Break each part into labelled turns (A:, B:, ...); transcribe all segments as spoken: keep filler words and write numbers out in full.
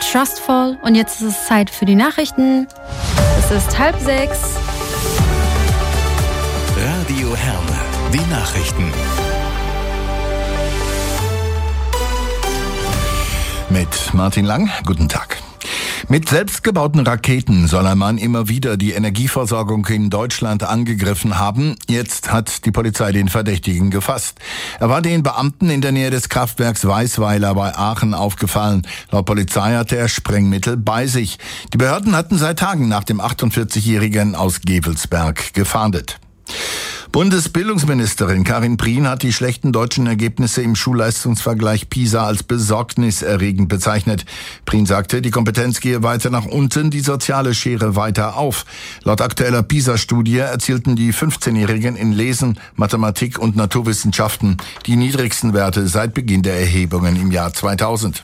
A: Trustful. Und jetzt ist es Zeit für die Nachrichten. Es ist halb sechs.
B: Radio Herne, die Nachrichten.
C: Mit Martin Lang, guten Tag. Mit selbstgebauten Raketen soll ein Mann immer wieder die Energieversorgung in Deutschland angegriffen haben. Jetzt hat die Polizei den Verdächtigen gefasst. Er war den Beamten in der Nähe des Kraftwerks Weißweiler bei Aachen aufgefallen. Laut Polizei hatte er Sprengmittel bei sich. Die Behörden hatten seit Tagen nach dem achtundvierzigjährigen aus Gevelsberg gefahndet. Bundesbildungsministerin Karin Prien hat die schlechten deutschen Ergebnisse im Schulleistungsvergleich PISA als besorgniserregend bezeichnet. Prien sagte, die Kompetenz gehe weiter nach unten, die soziale Schere weiter auf. Laut aktueller PISA-Studie erzielten die fünfzehnjährigen in Lesen, Mathematik und Naturwissenschaften die niedrigsten Werte seit Beginn der Erhebungen im Jahr zweitausend.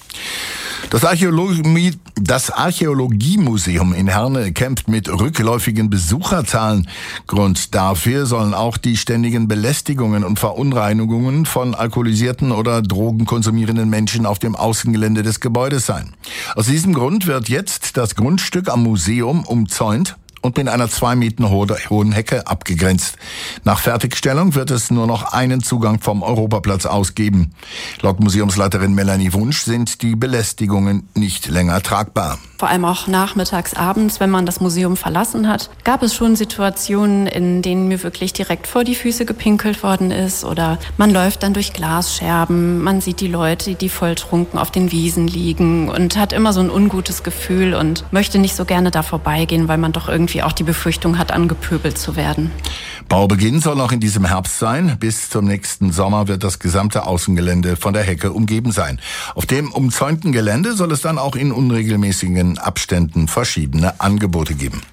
C: Das Archäologie, das Archäologiemuseum in Herne kämpft mit rückläufigen Besucherzahlen. Grund dafür sollen auch die ständigen Belästigungen und Verunreinigungen von alkoholisierten oder drogenkonsumierenden Menschen auf dem Außengelände des Gebäudes sein. Aus diesem Grund wird jetzt das Grundstück am Museum umzäunt und mit einer zwei Meter hohen Hecke abgegrenzt. Nach Fertigstellung wird es nur noch einen Zugang vom Europaplatz ausgeben. Laut Museumsleiterin Melanie Wunsch sind die Belästigungen nicht länger tragbar.
D: Vor allem auch nachmittags, abends, wenn man das Museum verlassen hat, gab es schon Situationen, in denen mir wirklich direkt vor die Füße gepinkelt worden ist. Oder man läuft dann durch Glasscherben, man sieht die Leute, die volltrunken auf den Wiesen liegen und hat immer so ein ungutes Gefühl und möchte nicht so gerne da vorbeigehen, weil man doch irgendwie auch die Befürchtung hat, angepöbelt zu werden.
C: Baubeginn soll noch in diesem Herbst sein. Bis zum nächsten Sommer wird das gesamte Außengelände von der Hecke umgeben sein. Auf dem umzäunten Gelände soll es dann auch in unregelmäßigen Abständen verschiedene Angebote geben.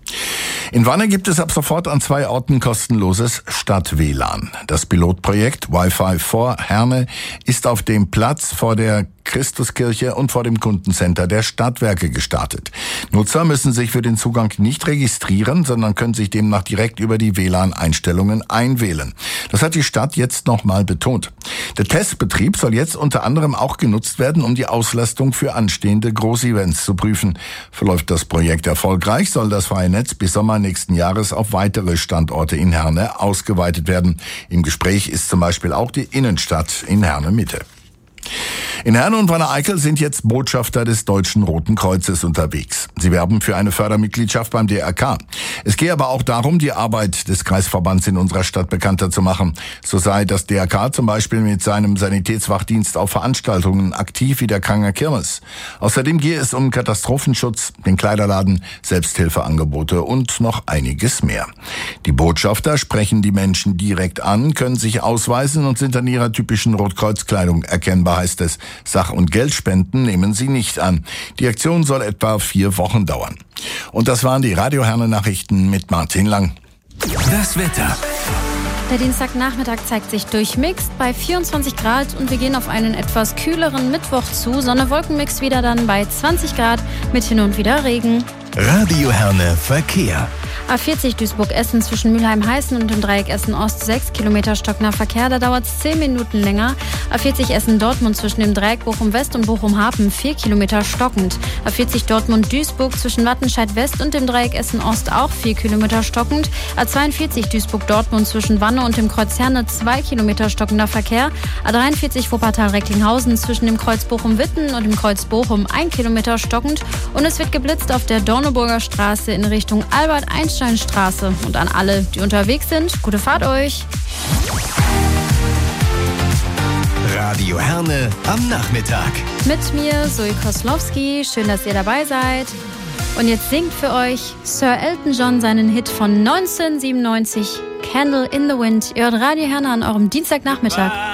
C: In Wanne gibt es ab sofort an zwei Orten kostenloses Stadt-W L A N. Das Pilotprojekt Wi-Fi for Herne ist auf dem Platz vor der Christuskirche und vor dem Kundencenter der Stadtwerke gestartet. Nutzer müssen sich für den Zugang nicht registrieren, sondern können sich demnach direkt über die W L A N-Einstellungen einwählen. Das hat die Stadt jetzt nochmal betont. Der Testbetrieb soll jetzt unter anderem auch genutzt werden, um die Auslastung für anstehende Großevents zu prüfen. Verläuft das Projekt erfolgreich, soll das freie Netz bis Sommer nächsten Jahres auf weitere Standorte in Herne ausgeweitet werden. Im Gespräch ist zum Beispiel auch die Innenstadt in Herne Mitte. In Herne und Wanne-Eickel sind jetzt Botschafter des Deutschen Roten Kreuzes unterwegs. Sie werben für eine Fördermitgliedschaft beim D R K. Es gehe aber auch darum, die Arbeit des Kreisverbands in unserer Stadt bekannter zu machen. So sei das D R K zum Beispiel mit seinem Sanitätswachdienst auf Veranstaltungen aktiv wie der Kranger Kirmes. Außerdem gehe es um Katastrophenschutz, den Kleiderladen, Selbsthilfeangebote und noch einiges mehr. Die Botschafter sprechen die Menschen direkt an, können sich ausweisen und sind an ihrer typischen Rotkreuzkleidung erkennbar, heißt es. Sach- und Geldspenden nehmen sie nicht an. Die Aktion soll etwa vier Wochen dauern. Und das waren die Radio Herne Nachrichten mit Martin Lang.
B: Das Wetter.
A: Der Dienstagnachmittag zeigt sich durchmixt bei vierundzwanzig Grad und wir gehen auf einen etwas kühleren Mittwoch zu. Sonne-Wolkenmix wieder dann bei zwanzig Grad mit hin und wieder Regen.
B: Radio Herne Verkehr.
A: A vierzig Duisburg-Essen zwischen Mülheim-Heißen und dem Dreieck Essen-Ost sechs Kilometer stockender Verkehr, da dauert es zehn Minuten länger. A vierzig Essen-Dortmund zwischen dem Dreieck Bochum-West und Bochum-Hafen vier Kilometer stockend. A vierzig Dortmund-Duisburg zwischen Wattenscheid-West und dem Dreieck Essen-Ost auch vier Kilometer stockend. A zweiundvierzig Duisburg-Dortmund zwischen Wanne und dem Kreuz Herne zwei Kilometer stockender Verkehr. A dreiundvierzig Wuppertal-Recklinghausen zwischen dem Kreuz Bochum-Witten und dem Kreuz Bochum ein Kilometer stockend. Und es wird geblitzt auf der Dorneburger Straße in Richtung Albert-Einstein-Straße. Und an alle, die unterwegs sind, gute Fahrt euch.
B: Radio Herne am Nachmittag.
A: Mit mir, Zoe Koslowski. Schön, dass ihr dabei seid. Und jetzt singt für euch Sir Elton John seinen Hit von neunzehnhundertsiebenundneunzig, Candle in the Wind. Ihr hört Radio Herne an eurem Dienstagnachmittag.